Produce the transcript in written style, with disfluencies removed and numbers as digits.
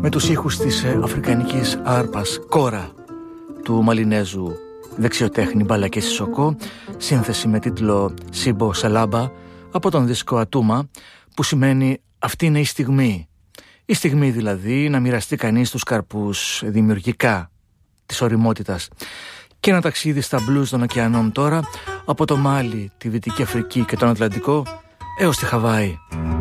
με τους ήχους της αφρικανικής άρπας Κόρα του Μαλινέζου δεξιοτέχνη Μπαλακή Σισοκό, σύνθεση με τίτλο Σίμπο Σαλάμπα από τον δίσκο Ατούμα, που σημαίνει αυτή είναι η στιγμή. Η στιγμή δηλαδή να μοιραστεί κανείς τους καρπούς δημιουργικά της ωριμότητας. Και ένα ταξίδι στα μπλουζ των ωκεανών τώρα, από το Μάλι, τη Δυτική Αφρική και τον Ατλαντικό έως τη Χαβάη.